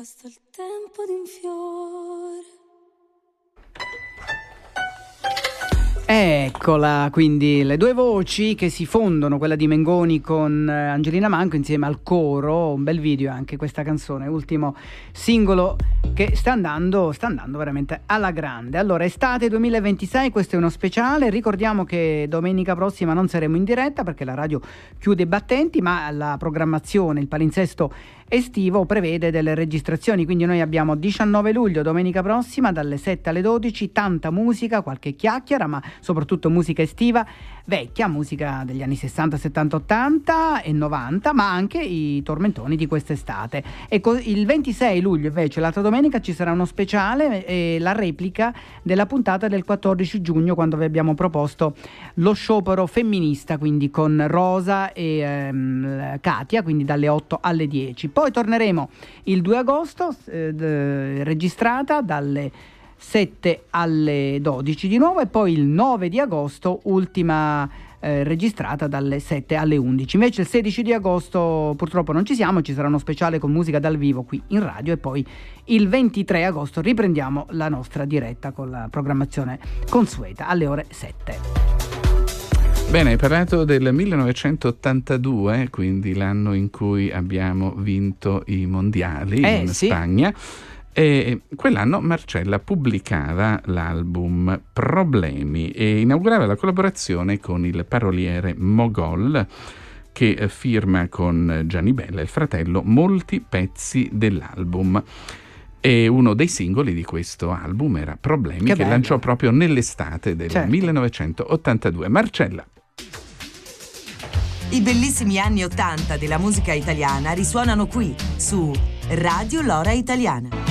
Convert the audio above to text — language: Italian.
Basta il tempo di un fiore. Eccola, quindi le due voci che si fondono, quella di Mengoni con Angelina Manco insieme al coro, un bel video anche questa canzone, ultimo singolo che sta andando veramente alla grande. Allora, estate 2026, questo è uno speciale, ricordiamo che domenica prossima non saremo in diretta perché la radio chiude i battenti, ma la programmazione, il palinsesto estivo prevede delle registrazioni, quindi noi abbiamo 19 luglio, domenica prossima, dalle 7 alle 12, tanta musica, qualche chiacchiera, ma soprattutto musica estiva, vecchia, musica degli anni 60, 70, 80 e 90, ma anche i tormentoni di quest'estate. Ecco, il 26 luglio invece, l'altra domenica, ci sarà uno speciale, la replica della puntata del 14 giugno, quando vi abbiamo proposto lo sciopero femminista, quindi con Rosa e Katia, quindi dalle 8 alle 10. Poi torneremo il 2 agosto, registrata dalle 7 alle 12 di nuovo, e poi il 9 di agosto ultima registrata dalle 7 alle 11. Invece il 16 di agosto purtroppo non ci siamo, ci sarà uno speciale con musica dal vivo qui in radio, e poi il 23 agosto riprendiamo la nostra diretta con la programmazione consueta alle ore 7. Bene, hai parlato del 1982, quindi l'anno in cui abbiamo vinto i mondiali in Spagna. E quell'anno Marcella pubblicava l'album Problemi e inaugurava la collaborazione con il paroliere Mogol, che firma con Gianni Bella, il fratello, molti pezzi dell'album. E uno dei singoli di questo album era Problemi, che lanciò proprio nell'estate del 1982. Marcella. I bellissimi anni '80 della musica italiana risuonano qui, su Radio Lora Italiana.